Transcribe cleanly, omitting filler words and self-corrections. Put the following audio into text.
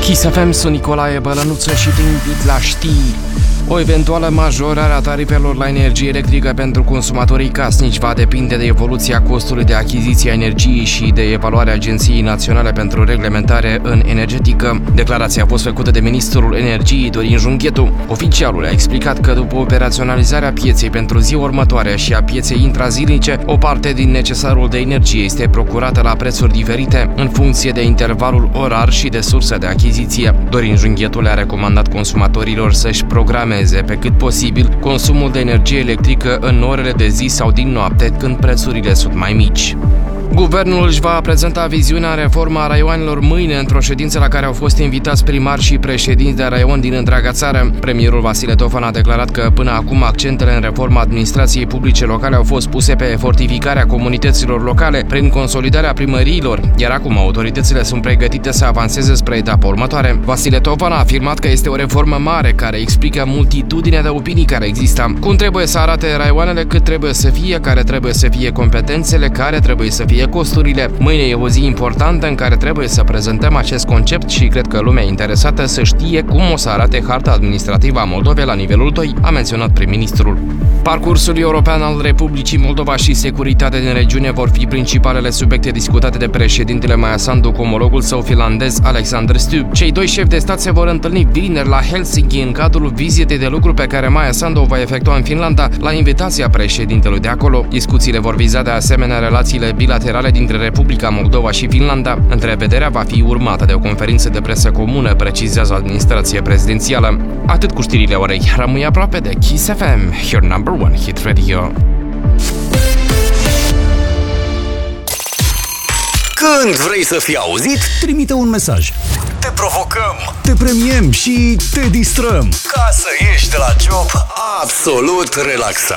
Kiss FM, sunt Nicolae Bălănuță și te invit la știri. O eventuală majorare a tarifelor la energie electrică pentru consumatorii casnici va depinde de evoluția costului de achiziție a energiei și de evaluarea Agenției Naționale pentru Reglementare în Energetică. Declarația a fost făcută de Ministrul Energiei Dorin Junghetu. Oficialul a explicat că după operaționalizarea pieței pentru ziua următoare și a pieței intrazilnice, o parte din necesarul de energie este procurată la prețuri diferite în funcție de intervalul orar și de sursa de achiziție. Dorin Junghetu le-a recomandat consumatorilor să-și programeze pe cât posibil consumul de energie electrică în orele de zi sau din noapte, când prețurile sunt mai mici. Guvernul își va prezenta viziunea în reforma raioanelor mâine într-o ședință la care au fost invitați primari și președinți de raion din întreaga țară. Premierul Vasile Tofan a declarat că până acum accentele în reforma administrației publice locale au fost puse pe fortificarea comunităților locale prin consolidarea primăriilor, iar acum autoritățile sunt pregătite să avanseze spre etapa următoare. Vasile Tofan a afirmat că este o reformă mare care explică multitudinea de opinii care există. Cum trebuie să arate raioanele, cât trebuie să fie, care trebuie să fie competențele, care trebuie să fie costurile. Mâine e o zi importantă în care trebuie să prezentăm acest concept și cred că lumea interesată să știe cum o să arate harta administrativă a Moldovei la nivelul 2, a menționat prim-ministrul. Parcursul european al Republicii Moldova și securitatea din regiune vor fi principalele subiecte discutate de președintele Maia Sandu cu omologul său finlandez Alexander Stubb. Cei doi șefi de stat se vor întâlni vineri la Helsinki în cadrul vizitei de lucru pe care Maia Sandu o va efectua în Finlanda la invitația președintelui de acolo. Discuțiile vor viza de asemenea relațiile bilaterale dintre Republica Moldova și Finlanda. Întrevederea va fi urmată de o conferință de presă comună, precizează administrația prezidențială. Atât cu știrile orei. Rămâi aproape de Kiss FM, your number one hit radio. Când vrei să fii auzit, trimite un mesaj. te provocăm Te premiem și te distrăm. ca să ieși de la job absolut relaxat.